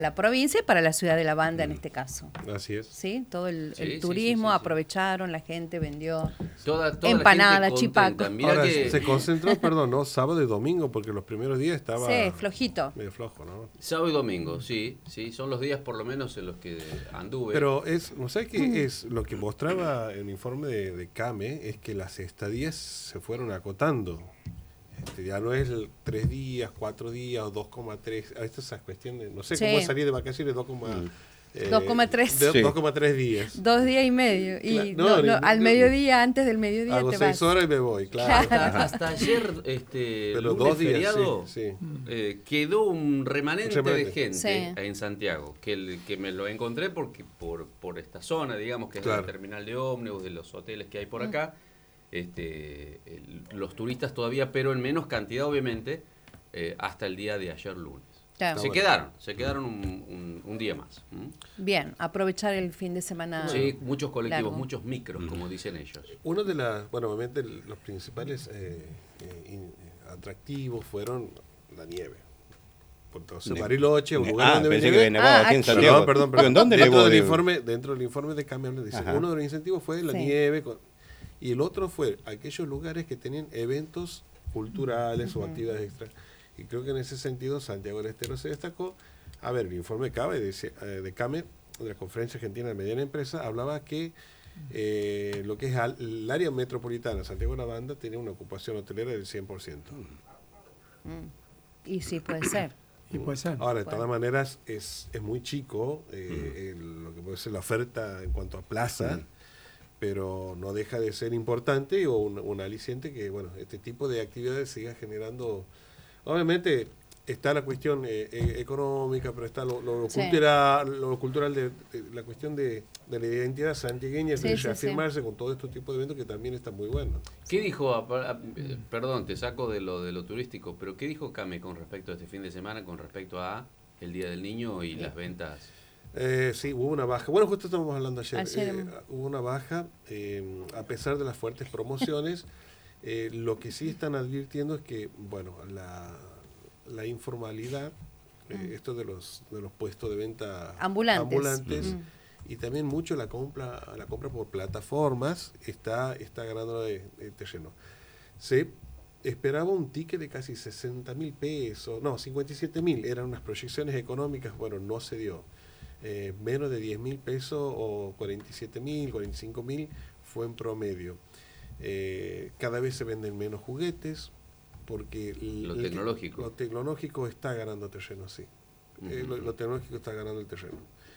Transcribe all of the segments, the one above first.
la provincia y para la ciudad de La Banda en este caso. Así es. ¿Sí? Todo el Sí, turismo, sí. aprovecharon, la gente vendió Toda empanada, la gente contenta. chipaco. Mirá Ahora que se concentró, no, sábado y domingo, porque los primeros días estaba Sí, flojito. medio flojo, ¿no? sábado y domingo, sí, son los días por lo menos en los que anduve. Pero no sé qué es lo que mostraba el informe de CAME, es que las estadías se fueron acotando. Ya no es 3 días, 4 días o 2,3. A veces esas cuestiones, no sé Sí. cómo salir de vacaciones 2,3. Sí. 2,3 días. 2 días y medio. Y al no, mediodía, antes del mediodía hago te 6 vas. horas y me voy, claro. Hasta ayer, Pero lunes 2 días, feriado, sí. quedó un remanente de gente Sí. en Santiago, que me lo encontré porque por esta zona, digamos, que es Claro. la terminal de ómnibus, de los hoteles que hay por acá, los turistas todavía, pero en menos cantidad, obviamente, hasta el día de ayer lunes. Claro. Se quedaron un día más. Bien, aprovechar el fin de semana. Sí, muchos colectivos, largo. muchos micros, como dicen ellos. Uno de obviamente los principales atractivos fueron la nieve. Entonces, Bariloche, un lugar donde pensé nieve. que nevaba aquí en Santiago. Perdón. ¿En dónde nevó? Dentro del informe de Cambio dice, Ajá. uno de los incentivos fue la Sí. nieve y el otro fue aquellos lugares que tenían eventos culturales o actividades extra. Y creo que en ese sentido Santiago del Estero se destacó. A ver, el informe de CAME, de la Conferencia Argentina de Mediana Empresa, hablaba que lo que es el área metropolitana, Santiago de la Banda, tenía una ocupación hotelera del 100%. Y sí, puede ser. Y puede ser. Ahora, de todas maneras, es muy chico lo que puede ser la oferta en cuanto a plaza, pero no deja de ser importante o un aliciente que, bueno, este tipo de actividades siga generando. Obviamente está la cuestión económica, pero está lo Sí. cultural de la cuestión de la identidad santiagueña, Sí, de sí, reafirmarse con todo este tipo de eventos que también está muy bueno. ¿Qué dijo, perdón, te saco de lo turístico, pero qué dijo Came con respecto a este fin de semana, con respecto a el Día del Niño y las ventas? Sí, hubo una baja. Bueno, justo estábamos hablando ayer. Ayer. Hubo una baja, a pesar de las fuertes promociones. Lo que sí están advirtiendo es que, bueno, la informalidad, esto de los puestos de venta Ambulantes. y también mucho la compra por plataformas está ganando de terreno. Se esperaba un ticket de casi 60.000 pesos, no, 57.000, eran unas proyecciones económicas, bueno, no se dio. Menos de 10.000 pesos o 47.000, 45.000 fue en promedio. Cada vez se venden menos juguetes porque Lo tecnológico está ganando terreno, sí. Lo tecnológico está ganando el terreno.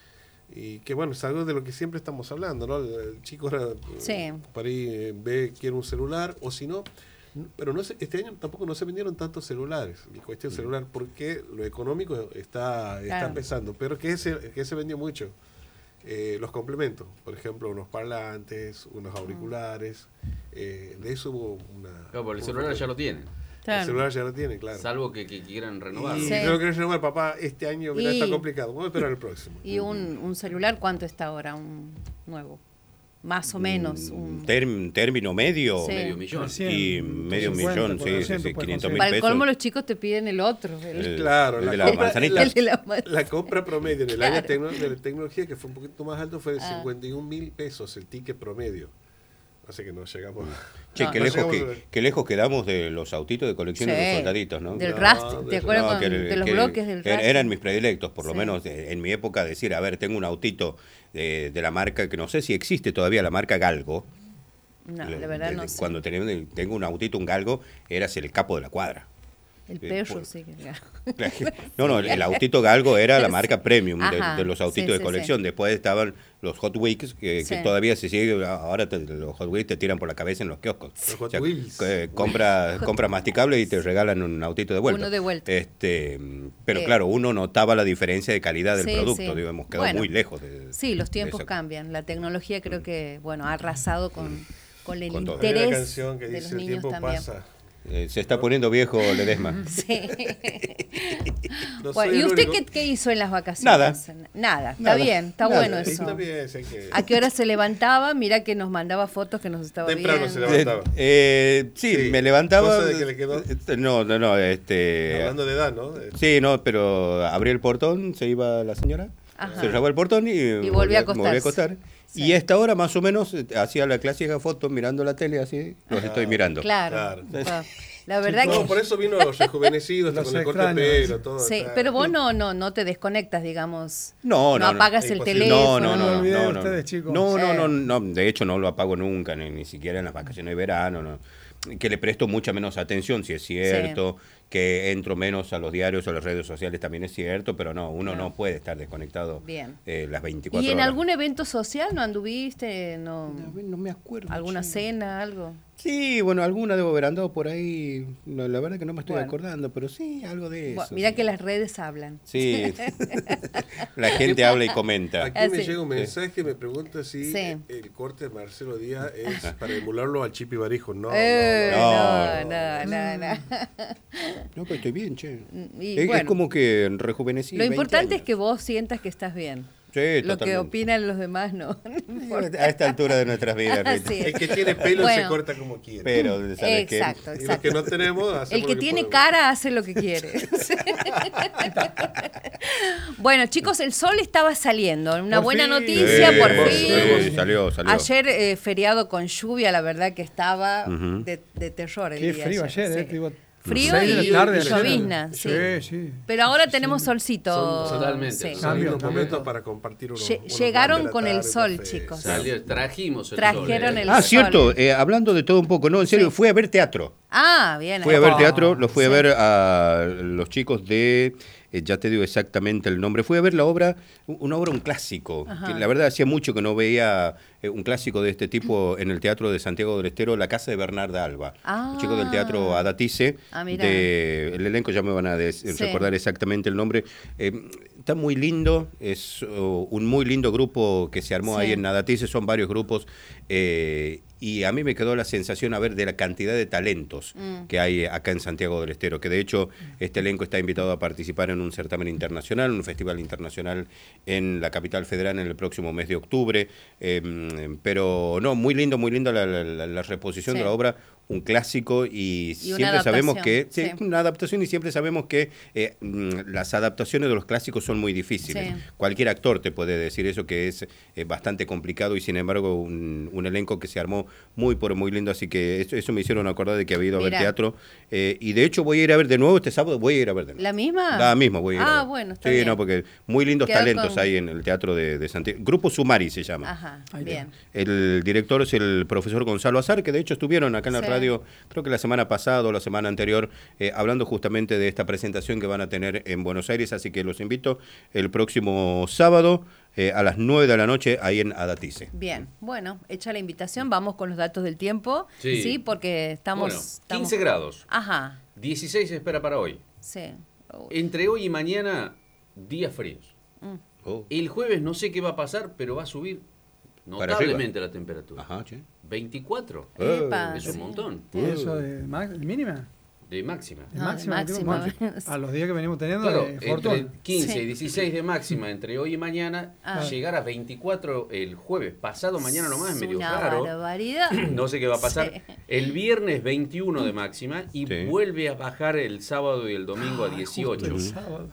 Y que bueno, es algo de lo que siempre estamos hablando, ¿no? El chico ahora por ahí quiere un celular, o si no, pero este año tampoco no se vendieron tantos celulares, la cuestión celular, porque lo económico está pesando, pero que se vendió mucho. Los complementos, por ejemplo, unos parlantes, unos auriculares, de eso hubo una... Claro, porque el celular ya lo tienen. Claro. El celular ya lo tiene, claro. Salvo que quieran renovarlo. Y Sí. creo que renovar, papá, este año, mira, Y- está complicado, vamos a esperar el próximo. ¿Y un celular cuánto está ahora? Un nuevo. Más o menos. Término medio. Sí. Medio millón. Y medio 150, millón, sí, 400 puedes 500.000 Para el pesos. colmo los chicos te piden el otro. Claro, el de la la compra- manzanita. El de la manzanita. La compra promedio en el Claro. área de la tecnología, que fue un poquito más alto, fue de 51.000 pesos el ticket promedio. Así que no llegamos. Che, No, qué, no lejos llegamos qué lejos quedamos de los autitos de colección de Sí. los soldaditos, ¿no? Del No, rastro. ¿Te acuerdas No, de los bloques del rastro? eran mis predilectos, por lo Sí. menos en mi época, decir, a ver, tengo un autito de la marca, que no sé si existe todavía, la marca Galgo. No, la verdad no sé. Cuando tengo un autito, un Galgo, eras el capo de la cuadra. El Peugeot, sí. No, el autito Galgo era la marca premium Ajá, de los autitos sí, de sí, colección. Después estaban los Hot Wheels, que Sí. todavía se sigue, ahora los Hot Wheels te tiran por la cabeza en los kioscos. Los Hot Wheels. Compras masticable y te regalan un autito de vuelta. Uno de vuelta. Pero claro, uno notaba la diferencia de calidad del Sí, producto, sí. digo, hemos quedado Bueno, muy lejos de... Sí, los tiempos esa- cambian. La tecnología creo que, bueno, ha arrasado con el Con todo. Hay interés una canción que de los dice: el niños tiempo también. pasa Se está poniendo viejo Ledesma. Sí. No Bueno, soy ¿y el usted único. qué hizo en las vacaciones? Nada. Está Nada. bien, está Nada. bueno Sí, eso. está bien, sé que ¿A qué hora se levantaba? Mira que nos mandaba fotos que nos estaba Temprano viendo. se levantaba. Sí, Sí. me levantaba. Cosa de que le quedó. No. Hablando de edad, ¿no? Sí, no, pero abrí el portón, se iba la señora, Ajá. se cerraba el portón y volvía a me volvía a acostar. Sí. Y a esta hora más o menos hacía la clásica foto mirando la tele así, los estoy mirando. Claro. Claro. La verdad No, que... por eso vino los rejuvenecidos, Los con el corte de extraños. pelo, todo. Sí, está- pero vos no te desconectas, digamos. No. apagas el Imposible. teléfono. No me olvidé de ustedes, chicos. No, de hecho no lo apago nunca, ni siquiera en las vacaciones de verano, no. Que le presto mucha menos atención, si es cierto, que entro menos a los diarios o a las redes sociales también es cierto, pero no, uno no puede estar desconectado Bien. las 24 ¿Y en horas. algún evento social no anduviste? No me acuerdo. ¿Alguna che. cena, algo? Sí, bueno, alguna debo haber andado por ahí. No, la verdad que no me estoy Bueno. acordando, pero sí, algo de eso. Bueno, mira sí. que las redes hablan. Sí, la gente habla y comenta. Aquí Ah, me sí. llega un mensaje, me pregunta si Sí. el corte de Marcelo Díaz es para emularlo al Chipi Barijo. No, No, no. No, pero estoy bien, che. Y Es bueno, como que rejuvenecí. lo 20 importante es años. que vos sientas que estás bien. Sí, Lo que totalmente. opinan los demás no. A esta altura de nuestras vidas, Rita. Sí. El que tiene pelo Bueno. se corta como quiere. Pero, ¿sabes qué? Exacto, Y los exacto. que no tenemos, hacemos El que lo tiene podemos. cara hace lo que quiere. Bueno, chicos, el sol estaba saliendo. Una Por buena fin. noticia, Sí, por sí, fin. salió. Ayer feriado con lluvia, la verdad que estaba Ujú. de terror el Qué día frío ayer, sí. Digo, Frío 6 de y la tarde y ayer. llovizna, sí. Sí. Pero ahora tenemos solcito. Totalmente. Sí. Son Cambio, lindos cambio momentos todo. para compartir unos Llegaron unos con el mates, sol, un café. chicos. Trajimos el Trajeron sol. el Ah, sol. cierto, hablando de todo un poco, no, en serio, Sí. fui a ver teatro. Ah, bien. Fui a ahí ver va. teatro, los fui a Sí. ver a los chicos de, ya te digo exactamente el nombre, fui a ver la obra, un clásico, Ajá. que la verdad hacía mucho que no veía un clásico de este tipo en el Teatro de Santiago del Estero, La Casa de Bernarda Alba. Ah. Los chicos del Teatro Adatice, Ah, mirá. el elenco ya me van a recordar exactamente el nombre. Está muy lindo, es un muy lindo grupo que se armó Sí. ahí en Adatice, son varios grupos, y a mí me quedó la sensación a ver de la cantidad de talentos que hay acá en Santiago del Estero, que de hecho este elenco está invitado a participar en un certamen internacional, un festival internacional en la capital federal en el próximo mes de octubre, pero no, muy lindo la reposición Sí. de la obra, un clásico y una siempre sabemos que, adaptación, sí. una adaptación y siempre sabemos que las adaptaciones de los clásicos son muy difíciles. Sí. Cualquier actor te puede decir eso, que es bastante complicado y sin embargo un elenco que se armó muy lindo, así que eso me hicieron acordar de que había ido a ver Mirá. teatro y de hecho voy a ir a ver de nuevo este sábado, voy a ir a ver de nuevo. ¿La misma? La misma voy a ir a Ah, ver. bueno, está Sí, bien. no, porque muy lindos Quedó talentos con- hay en el teatro de Santiago. Grupo Sumari se llama. Ajá, Ahí bien. El director es el profesor Gonzalo Azar, que de hecho estuvieron acá en la Sí. radio, creo que la semana pasada o la semana anterior, hablando justamente de esta presentación que van a tener en Buenos Aires, así que los invito el próximo sábado a las 9 de la noche ahí en Adatice. Bien, bueno, hecha la invitación, vamos con los datos del tiempo. Sí. Porque estamos... Bueno, 15 grados. Ajá, 16 se espera para hoy. sí. Uy. Entre hoy y mañana, días fríos. Oh. El jueves no sé qué va a pasar, pero va a subir Para notablemente la temperatura. Ajá, che. 24 Epa, es un sí. montón ¿Eso de mínima? de máxima. De No, de máxima. máxima. A los días que venimos teniendo Claro, de entre fortuna. 15 Sí. y 16 de máxima entre hoy y mañana, Ah. llegar a 24 el jueves, pasado mañana nomás, es medio una raro. barbaridad. No sé qué va a pasar. Sí. El viernes 21 de máxima y Sí. vuelve a bajar el sábado y el domingo a Justo 18. el sábado.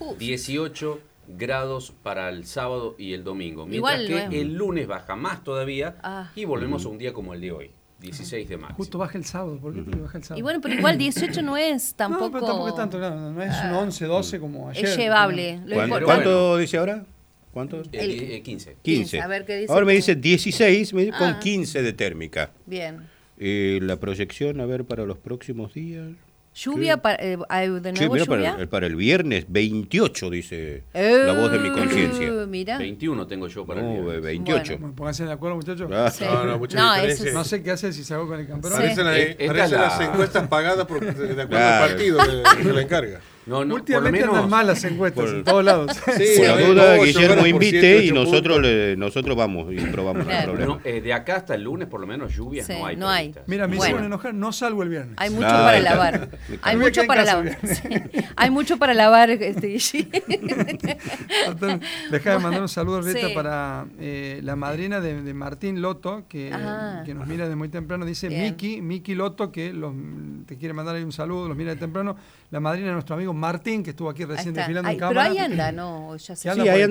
18 grados para el sábado y el domingo. Igual Mientras que no es- el lunes baja más todavía Ah. y volvemos a un día como el de hoy, 16 de máxima. Justo baja el sábado. ¿Por qué baja el sábado? Y bueno, pero igual 18 no es tampoco... No, pero tampoco es tanto, claro. No es un 11, 12 como ayer. Es llevable. Lo ¿Cuánto, importante- cuánto dice ahora? ¿Cuánto? 15. 15. A ver qué dice. Ahora me dice 16 Ah. con 15 de térmica. Bien. La proyección, a ver, para los próximos días. ¿Lluvia? ¿Hay de Sí, nuevo mira, lluvia? para el viernes 28, dice la voz de mi conciencia. Mira. 21 tengo yo para el No, viernes. 28. Bueno, pónganse de acuerdo, muchachos. Ah, Sí. No, mucha No, diferencia. eso No sé qué hacer si salgo con el campeón. Sí. Parecen, Esta parecen es la- las encuestas pagadas por, de acuerdo Claro. al partido que se la encarga. No, no, Últimamente por lo menos, andan mal las encuestas por- en todos lados. Sí, Por a la ver, duda, 8 Guillermo horas por invite y 108 puntos. nosotros vamos y probamos, no hay Claro. problema. no, de acá hasta el lunes, por lo menos, lluvias Sí, no hay. no hay. previstas. Mira, me Bueno. hicieron enojar, no salgo el viernes. Hay mucho Ah, para está. lavar. Hay Me mucho quedé en para casa, lavar. Sí. Hay mucho para lavar, Gigi. Deja de mandar un saludo, Rita, Sí. para la madrina de Martín Loto, que nos mira de muy temprano. Dice Bien. Miki Loto, que te quiere mandar ahí un saludo, los mira de temprano. La madrina de nuestro amigo Martín, que estuvo aquí Ahí recién está. desfilando Ay, en pero cámara. ahí anda, ¿no? Ya se Que anda Sí, por ahí el